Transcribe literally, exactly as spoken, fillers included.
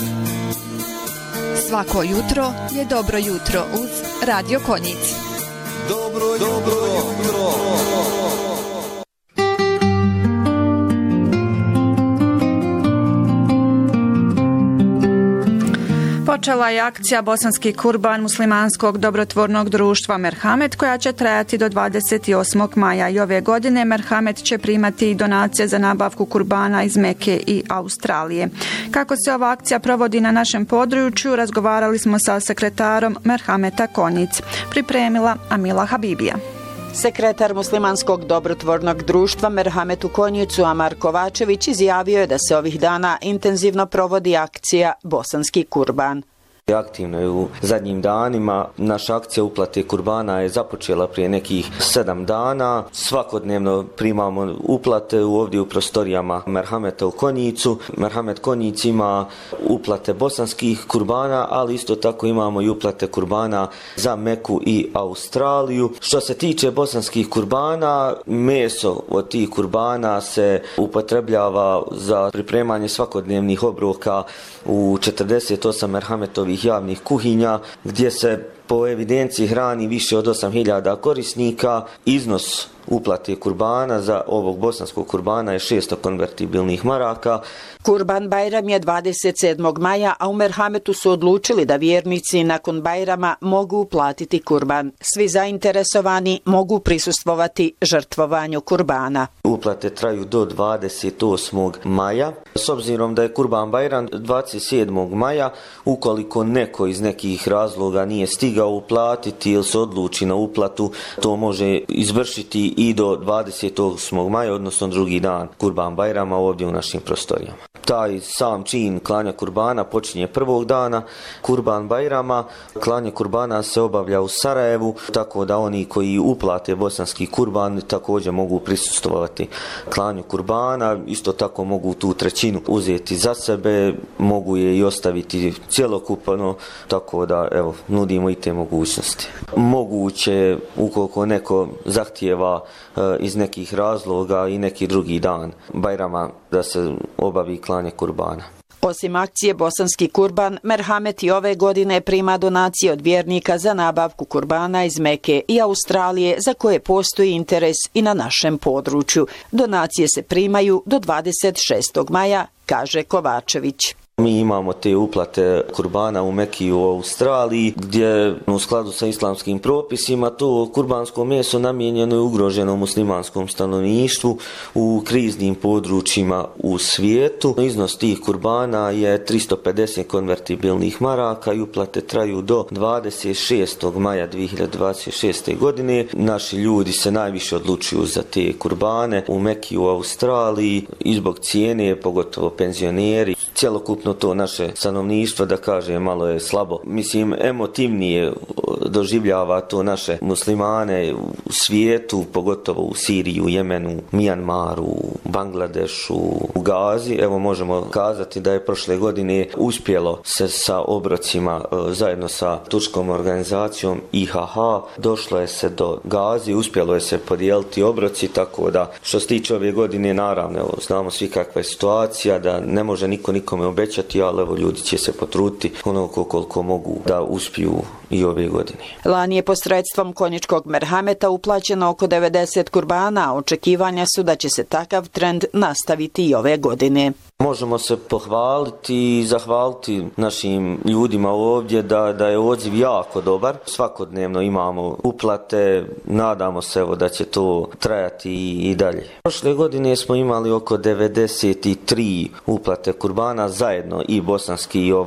Svako jutro je dobro jutro uz Radio Konjic. Dobro, dobro jutro. Počela je akcija Bosanski kurban muslimanskog dobrotvornog društva Merhamet koja će trajati do dvadeset osmog maja i ove godine Merhamet će primati i donacije za nabavku kurbana iz Meke i Australije. Kako se ova akcija provodi na našem području, razgovarali smo sa sekretarom Merhameta Konjic. Pripremila Amila Habibija. Sekretar muslimanskog dobrotvornog društva Merhamet u Konjicu Amar Kovačević izjavio je da se ovih dana intenzivno provodi akcija Bosanski kurban. Aktivno je u zadnjim danima. Naša akcija uplate kurbana je započela prije nekih sedam dana. Svakodnevno primamo uplate ovdje u prostorijama Merhameta u Konjicu. Merhamet Konjic ima uplate bosanskih kurbana, ali isto tako imamo i uplate kurbana za Meku i Australiju. Što se tiče bosanskih kurbana, meso od tih kurbana se upotrebljava za pripremanje svakodnevnih obroka u četrdeset osam Merhametovih javnih kuhinja, gdje se po evidenciji hrani više od osam hiljada korisnika. Iznos uplate kurbana za ovog bosanskog kurbana je šesto konvertibilnih maraka. Kurban Bajram je dvadeset sedmog maja, a u Merhametu su odlučili da vjernici nakon Bajrama mogu uplatiti kurban. Svi zainteresovani mogu prisustvovati žrtvovanju kurbana. Uplate traju do dvadeset osmog maja. S obzirom da je Kurban Bajram dvadeset sedmog maja, ukoliko neko iz nekih razloga nije stigao uplatiti ili se odluči na uplatu, to može izvršiti i do dvadeset osmog maja, odnosno drugi dan Kurban Bajrama ovdje u našim prostorijama. Taj sam čin klanja kurbana počinje prvog dana Kurban Bajrama. Klanje kurbana se obavlja u Sarajevu, tako da oni koji uplate bosanski kurban također mogu prisustvovati klanju kurbana. Isto tako mogu tu trećinu uzeti za sebe, mogu je i ostaviti cjelokupno, tako da evo, nudimo i te mogućnosti. Moguće, ukoliko neko zahtijeva e, iz nekih razloga i neki drugi dan Bajrama, da se obavi klanje kurbana. Osim akcije Bosanski kurban, Merhamet i ove godine prima donacije od vjernika za nabavku kurbana iz Meke i Australije, za koje postoji interes i na našem području. Donacije se primaju do dvadeset šestog maja, kaže Kovačević. Mi imamo te uplate kurbana u Meki i u Australiji, gdje u skladu sa islamskim propisima to kurbansko meso namijenjeno je ugroženom muslimanskom stanovništvu u kriznim područjima u svijetu. Iznos tih kurbana je tristo pedeset konvertibilnih maraka i uplate traju do dvadeset šestog maja dvije hiljade dvadeset šeste. godine. Naši ljudi se najviše odlučuju za te kurbane u Meki i u Australiji i zbog cijene, pogotovo penzioneri. Cjelokupno to naše stanovništvo, da kaže, malo je slabo. Mislim, emotivnije doživljava to naše muslimane u svijetu, pogotovo u Siriji, u Jemenu, Mijanmaru, u Bangladešu, u Gazi. Evo, možemo kazati da je prošle godine uspjelo se sa obrocima zajedno sa turškom organizacijom I H H. Došlo je se do Gazi, uspjelo je se podijeliti obroci, tako da što se tiče ove godine, naravno, evo, znamo svi kakva je situacija, da ne može niko nikome obećati, ali evo, ljudi će se potruditi onoliko koliko mogu da uspiju i ove godine. Lani je posredstvom konjičkog Merhameta uplaćeno oko devedeset kurbana, a očekivanja su da će se takav trend nastaviti i ove godine. Možemo se pohvaliti i zahvaliti našim ljudima ovdje da, da je odziv jako dobar. Svakodnevno imamo uplate, nadamo se evo da će to trajati i, i dalje. Prošle godine smo imali oko devedeset tri uplate kurbana zajedno, i bosanski i